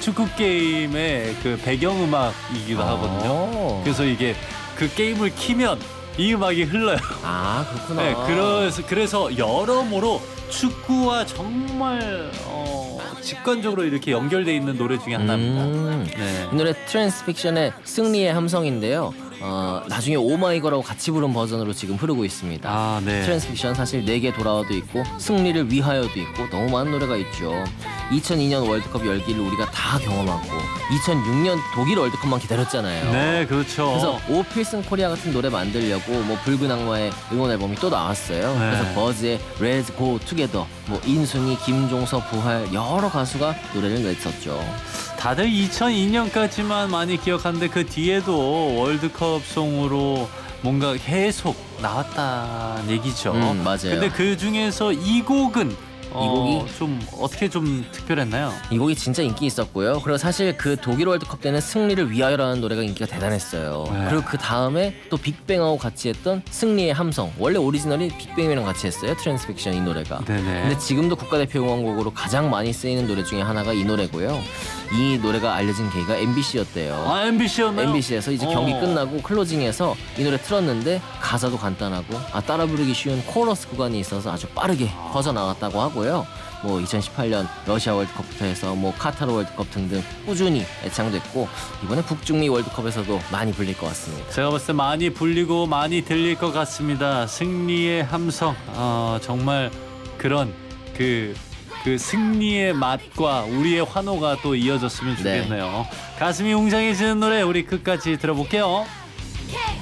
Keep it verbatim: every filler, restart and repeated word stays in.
축구 게임의 그 배경음악이기도 하거든요. 그래서 이게 그 게임을 키면 이 음악이 흘러요. 아, 그렇구나. 네, 그래서 그래서 여러모로 축구와 정말 어, 직관적으로 이렇게 연결돼 있는 노래 중에 하나입니다. 음, 네. 이 노래 트랜스픽션의 승리의 함성인데요. 어, 나중에 오마이걸하고 같이 부른 버전으로 지금 흐르고 있습니다. 아, 네. 트랜스픽션 사실 내게 돌아와도 있고 승리를 위하여도 있고 너무 많은 노래가 있죠. 이천이 년 월드컵 열기를 우리가 다 경험하고 이천육 년 독일 월드컵만 기다렸잖아요. 네, 그렇죠. 그래서 오 필승 코리아 같은 노래 만들려고 뭐 붉은 악마의 응원 앨범이 또 나왔어요. 네. 그래서 버즈의 Let's Go Together, 뭐 인순이, 김종서, 부활 여러 가수가 노래를 냈었죠. 다들 이천이 년까지만 많이 기억하는데 그 뒤에도 월드컵 송으로 뭔가 계속 나왔다는 얘기죠. 음, 맞아요. 근데 그 중에서 이 곡은 어, 이 곡이 좀 어떻게 좀 특별했나요? 이 곡이 진짜 인기 있었고요. 그리고 사실 그 독일 월드컵 때는 승리를 위하여라는 노래가 인기가 대단했어요. 네. 그리고 그 다음에 또 빅뱅하고 같이 했던 승리의 함성. 원래 오리지널이 빅뱅이랑 같이 했어요. 트랜스픽션 이 노래가. 네네. 근데 지금도 국가대표 응원곡으로 가장 많이 쓰이는 노래 중에 하나가 이 노래고요. 이 노래가 알려진 계기가 엠비씨였대요. 아, 엠비씨였나요? 엠비씨에서 이제 어. 경기 끝나고 클로징에서 이 노래 틀었는데 가사도 간단하고 아 따라 부르기 쉬운 코러스 구간이 있어서 아주 빠르게 퍼져 나왔다고 하고요. 뭐 이천십팔 년 러시아 월드컵부터 해서 뭐 카타르 월드컵 등등 꾸준히 애창됐고 이번에 북중미 월드컵에서도 많이 불릴 것 같습니다. 제가 봤을 때 많이 불리고 많이 들릴 것 같습니다. 승리의 함성, 어, 정말 그런 그, 그 승리의 맛과 우리의 환호가 또 이어졌으면 좋겠네요. 가슴이 웅장해지는 노래 우리 끝까지 들어볼게요. K